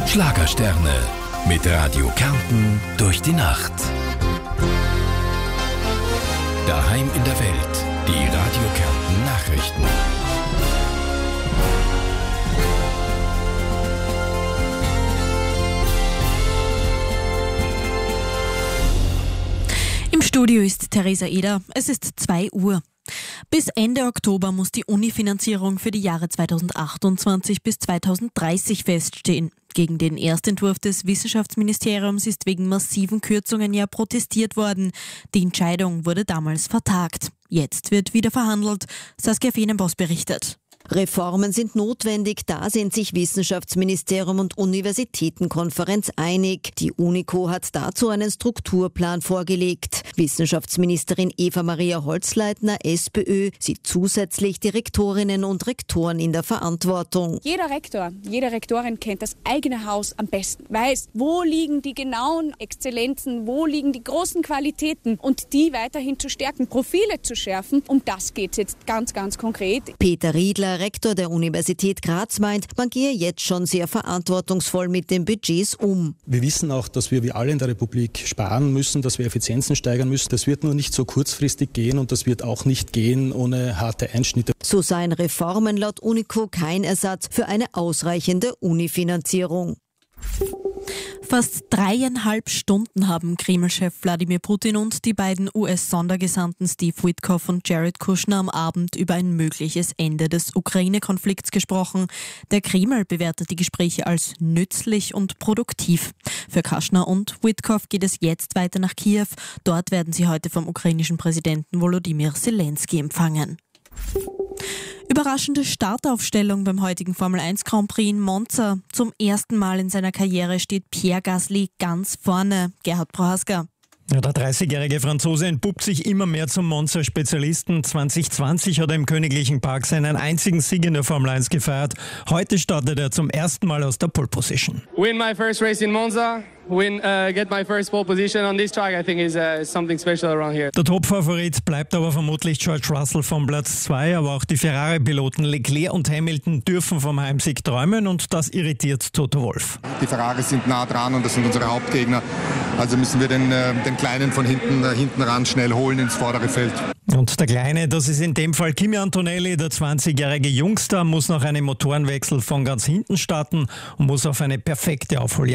Schlagersterne mit Radio Kärnten durch die Nacht. Daheim in der Welt, die Radio Kärnten Nachrichten. Im Studio ist Theresa Eder. Es ist 2 Uhr. Bis Ende Oktober muss die Uni-Finanzierung für die Jahre 2028 bis 2030 feststehen. Gegen den Erstentwurf des Wissenschaftsministeriums ist wegen massiven Kürzungen ja protestiert worden. Die Entscheidung wurde damals vertagt. Jetzt wird wieder verhandelt. Saskia Feenenboss berichtet. Reformen sind notwendig, da sind sich Wissenschaftsministerium und Universitätenkonferenz einig. Die UNICO hat dazu einen Strukturplan vorgelegt. Wissenschaftsministerin Eva-Maria Holzleitner, SPÖ, sieht zusätzlich die Rektorinnen und Rektoren in der Verantwortung. Jeder Rektor, jede Rektorin kennt das eigene Haus am besten, weiß, wo liegen die genauen Exzellenzen, wo liegen die großen Qualitäten und die weiterhin zu stärken, Profile zu schärfen. Um das geht es jetzt ganz, ganz konkret. Peter Riedler, Rektor der Universität Graz, meint, man gehe jetzt schon sehr verantwortungsvoll mit den Budgets um. Wir wissen auch, dass wir wie alle in der Republik sparen müssen, dass wir Effizienzen steigern müssen. Das wird nur nicht so kurzfristig gehen und das wird auch nicht gehen ohne harte Einschnitte. So seien Reformen laut UNICO kein Ersatz für eine ausreichende Unifinanzierung. Fast 3,5 Stunden haben Kreml-Chef Wladimir Putin und die beiden US-Sondergesandten Steve Witkoff und Jared Kushner am Abend über ein mögliches Ende des Ukraine-Konflikts gesprochen. Der Kreml bewertet die Gespräche als nützlich und produktiv. Für Kushner und Witkoff geht es jetzt weiter nach Kiew. Dort werden sie heute vom ukrainischen Präsidenten Volodymyr Zelensky empfangen. Überraschende Startaufstellung beim heutigen Formel-1 Grand Prix in Monza. Zum ersten Mal in seiner Karriere steht Pierre Gasly ganz vorne. Gerhard Prohaska. Ja, der 30-jährige Franzose entpuppt sich immer mehr zum Monza-Spezialisten. 2020 hat er im Königlichen Park seinen einzigen Sieg in der Formel 1 gefeiert. Heute startet er zum ersten Mal aus der Pole Position. Win my first race in Monza. Get my first pole position on this track, I think is something special around here. Der Top-Favorit bleibt aber vermutlich George Russell vom Platz 2, aber auch die Ferrari-Piloten Leclerc und Hamilton dürfen vom Heimsieg träumen und das irritiert Toto Wolff. Die Ferraris sind nah dran und das sind unsere Hauptgegner, also müssen wir den Kleinen von hinten ran schnell holen ins vordere Feld. Und der Kleine, das ist in dem Fall Kimi Antonelli, der 20-jährige Jungstar, muss nach einem Motorenwechsel von ganz hinten starten und muss auf eine perfekte Aufholjagd